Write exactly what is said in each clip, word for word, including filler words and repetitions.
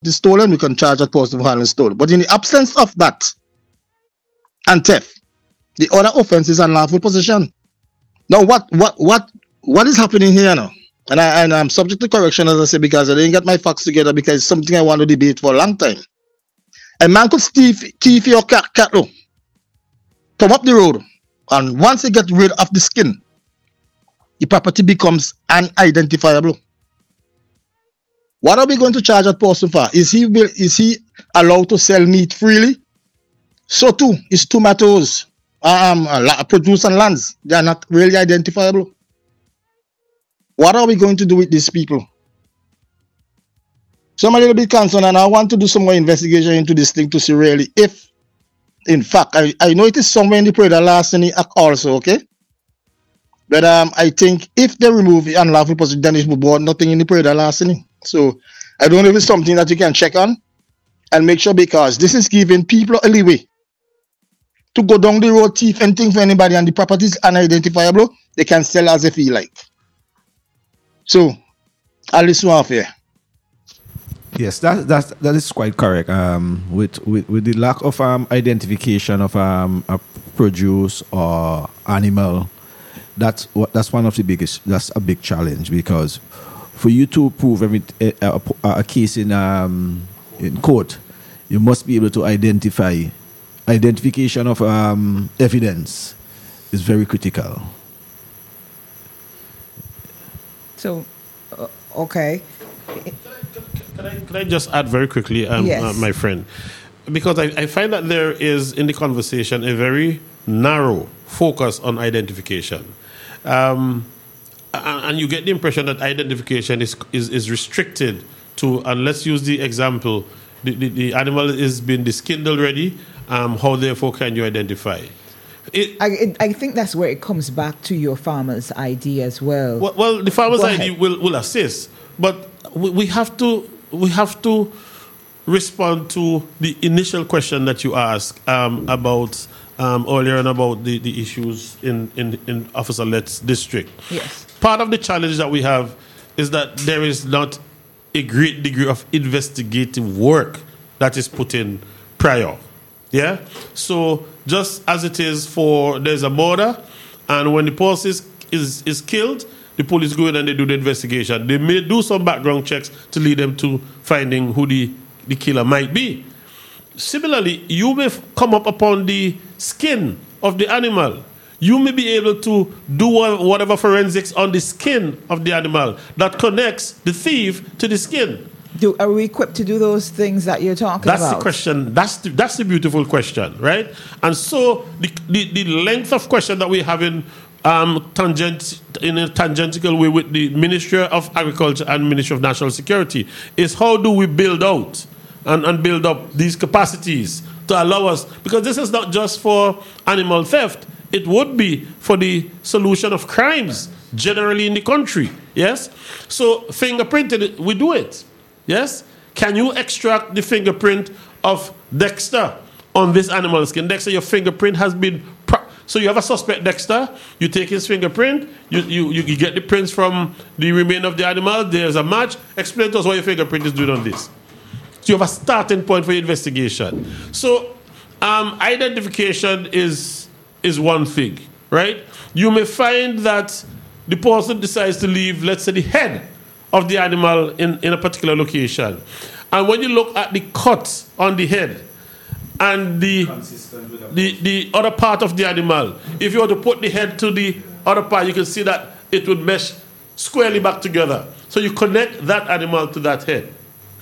is stolen, we can charge that person for handling stolen. But in the absence of that and theft, the other offense is unlawful possession. Now, what what what what is happening here now? And I and I'm subject to correction, as I say, because I didn't get my facts together, because it's something I want to debate for a long time. A man could thief, thief your cat, cattle, come up the road, and once they get rid of the skin, the property becomes unidentifiable. What are we going to charge that person for? Is he is he allowed to sell meat freely? So too is tomatoes, um, produce and lands. They are not really identifiable. What are we going to do with these people? So I'm a little bit concerned, and I want to do some more investigation into this thing to see really if, in fact, I, I know it is somewhere in the Parade of Larceny Act also, okay? But um, I think if they remove the unlawful possession, then it will be nothing in the Parade of Larceny. So I don't know if it's something that you can check on and make sure, because this is giving people a leeway to go down the road, thief anything for anybody, and the property is unidentifiable. They can sell as they feel like. So I'll listen off here. Yes, that that that is quite correct. Um, with, with with the lack of um identification of um a produce or animal, that's what that's one of the biggest. That's a big challenge, because for you to prove every a, a, a case in um in court, you must be able to identify. Identification of um evidence is very critical. So, uh, okay. Can I, can I just add very quickly, um, yes. uh, my friend? Because I, I find that there is, in the conversation, a very narrow focus on identification. Um, and, and you get the impression that identification is, is, is restricted to, and let's use the example, the, the, the animal is being skinned already, um, how therefore can you identify? It, I, it, I think that's where it comes back to your farmer's I D as well. Well, well the farmer's Go I D ahead. will, will assist, but we, we have to we have to respond to the initial question that you asked um, about um, earlier and about the, the issues in, in, in Officer Lett's district. Yes. Part of the challenge that we have is that there is not a great degree of investigative work that is put in prior. Yeah? So just as it is for there's a murder, and when the person is, is, is killed, the police go in and they do the investigation. They may do some background checks to lead them to finding who the, the killer might be. Similarly, you may f- come up upon the skin of the animal. You may be able to do whatever forensics on the skin of the animal that connects the thief to the skin. Do, are we equipped to do those things that you're talking that's about? That's the question. That's the, that's the beautiful question, right? And so the, the, the length of question that we have in um, tangent in a tangential way with the Ministry of Agriculture and Ministry of National Security is how do we build out and, and build up these capacities to allow us, because this is not just for animal theft, it would be for the solution of crimes generally in the country, yes? So fingerprinted, we do it. Yes? Can you extract the fingerprint of Dexter on this animal skin? Dexter, your fingerprint has been... Pro- so you have a suspect, Dexter. You take his fingerprint. You, you, you get the prints from the remains of the animal. There's a match. Explain to us what your fingerprint is doing on this. So you have a starting point for your investigation. So um, identification is, is one thing, right? You may find that the person decides to leave, let's say, the head of the animal in, in a particular location. And when you look at the cut on the head and the, the the other part of the animal, if you were to put the head to the other part, you can see that it would mesh squarely back together. So you connect that animal to that head.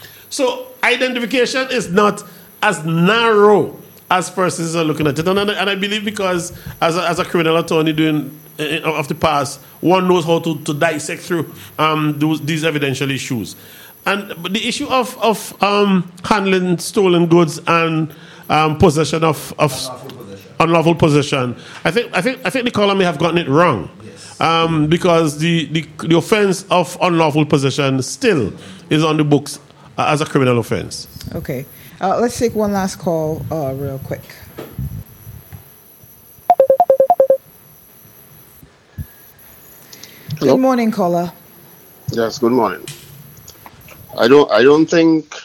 So identification is not as narrow as persons are looking at it. And, and I believe because as a, as a criminal attorney doing uh, of the past, one knows how to, to dissect through um, those, these evidential issues. And but the issue of, of um, handling stolen goods and um, possession of, of unlawful possession. unlawful possession, I think I think I think the caller may have gotten it wrong. Yes. Um, because the, the the offense of unlawful possession still is on the books uh, as a criminal offense. Okay. Uh, let's take one last call uh, real quick. Hello? Good morning, caller. Yes, good morning. I don't I don't think